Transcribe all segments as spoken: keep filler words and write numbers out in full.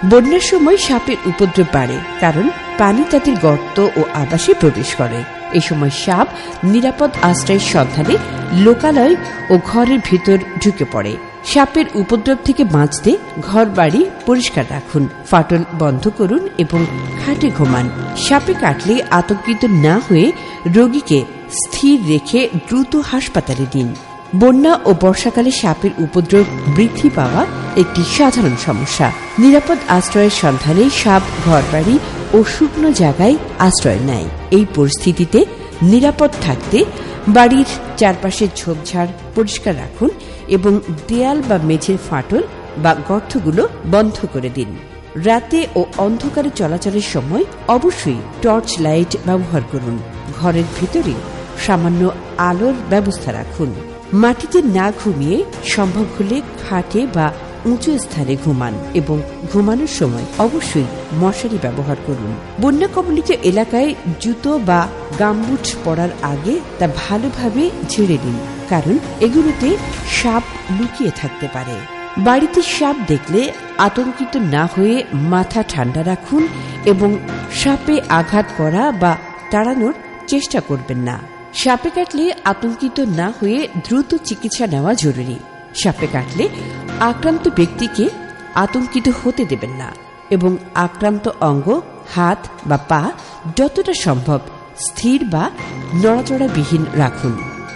বন্যার সময় সাপের উপদ্রব বাড়ে, কারণ পানি তাদের গর্ত ও আবাসে প্রবেশ করে। এই সময় সাপ নিরাপদ আশ্রয়ের সন্ধানে লোকালয় ও ঘরের ভিতর ঢুকে পড়ে। সাপের উপদ্রব থেকে বাঁচতে ঘর বাড়ি পরিষ্কার রাখুন, ফাটল বন্ধ করুন এবং খাটে ঘুমান। সাপে কাটলে আতঙ্কিত না হয়ে রোগীকে স্থির রেখে দ্রুত হাসপাতালে নিন। বন্যা ও বর্ষাকালে সাপের উপদ্রব বৃদ্ধি পাওয়া একটি সাধারণ সমস্যা। নিরাপদ আশ্রয়ের সন্ধানে সাপ ঘরবাড়ি ও শুকনো জায়গায় আশ্রয় নেয়। এই পরিস্থিতিতে নিরাপদ থাকতে বাড়ির চারপাশের ঝোপঝাড় পরিষ্কার রাখুন এবং দেয়াল বা মেঝের ফাটল বা গর্তগুলো বন্ধ করে দিন। রাতে ও অন্ধকারে চলাচলের সময় অবশ্যই টর্চ লাইট ব্যবহার করুন। ঘরের ভিতরে সামান্য আলোর ব্যবস্থা রাখুন। মাটিতে না ঘুমিয়ে সম্ভব হলে খাটে বা উঁচু স্থানে ঘুমান এবং ঘুমানোর সময় অবশ্যই মশারি ব্যবহার করুন। বন্যা কবলিত এলাকায় জুতো বা গামবুট পরার আগে তা ভালোভাবে ঝেড়ে নিন, কারণ এগুলোতে সাপ লুকিয়ে থাকতে পারে। বাড়িতে সাপ দেখলে আতঙ্কিত না হয়ে মাথা ঠান্ডা রাখুন এবং সাপে আঘাত করা বা তাড়ানোর চেষ্টা করবেন না। সাপে কাটলে আতঙ্কিত না হয়ে দ্রুত চিকিৎসা নেওয়া জরুরি। সাপে কাটলে আক্রান্ত ব্যক্তিকে আতঙ্কিত হতে দেবেন না এবং আক্রান্ত অঙ্গ, হাত বা পা যতটা সম্ভব স্থির বা নড়াচড়াবিহীন রাখুন।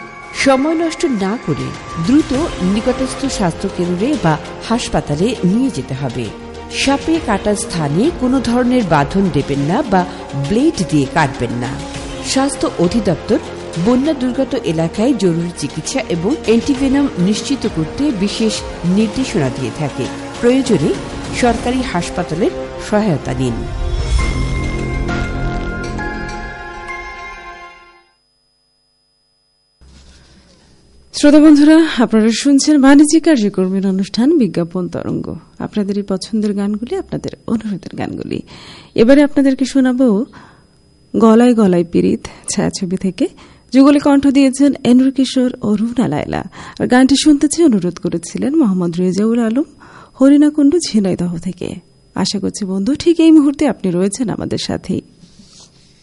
সময় নষ্ট না করে দ্রুত নিকটস্থ স্বাস্থ্যকেন্দ্রে বা হাসপাতালে নিয়ে যেতে হবে। সাপে কাটা স্থানে কোনো ধরনের বাঁধন দেবেন না বা ব্লেড দিয়ে কাটবেন না। স্বাস্থ্য অধিদপ্তর বন্যা দুর্গত এলাকায় জরুরি চিকিৎসা এবং অ্যান্টিভেনম নিশ্চিত করতে বিশেষ নির্দেশনা দিয়ে থাকে। প্রয়োজনে সরকারি হাসপাতালের সহায়তা নিন। শ্রোতা বন্ধুরা, আপনারা শুনছেন বাণিজ্যিক কার্যক্রমের অনুষ্ঠান বিজ্ঞাপন তরঙ্গ। আপনাদের এই পছন্দের গানগুলি, আপনাদের অনুরোধের গানগুলি। এবারে আপনাদেরকে শোনাবো গলায় গলায় পীড়িত ছায়াছবি থেকে। যুগলে কণ্ঠ দিয়েছেন এনুর কিশোর ও রুনা লায়লা। আর গানটি শুনতে চেয়ে অনুরোধ করেছিলেন মোহাম্মদ রেজাউল আলম, হরিণাকুণ্ডু, ঝিনাইদহ থেকে। আশা করছি বন্ধু ঠিক এই মুহূর্তে আপনি রয়েছেন আমাদের সাথেই।